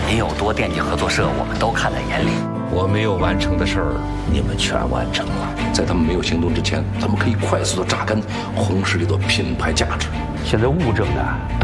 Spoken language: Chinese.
您有多惦记合作社，我们都看在眼里。 我没有完成的事儿，你们全完成了。 在他们没有行动之前，咱们可以快速的榨干红石里的品牌价值。 现在物证呢？